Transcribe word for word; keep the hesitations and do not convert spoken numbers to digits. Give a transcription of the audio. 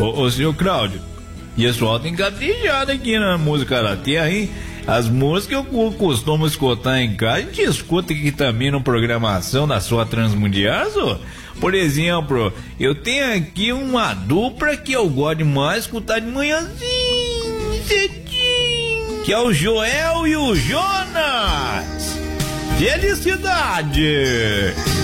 Ô, ô senhor Cláudio, e esse pessoal tem caprichado aqui na música da terra, hein? As músicas que eu costumo escutar em casa, a gente escuta aqui também na programação da sua Transmundial, só. Por exemplo, eu tenho aqui uma dupla que eu gosto demais escutar de manhãzinho, cedinho, que é o Joel e o Jonas. Felicidade!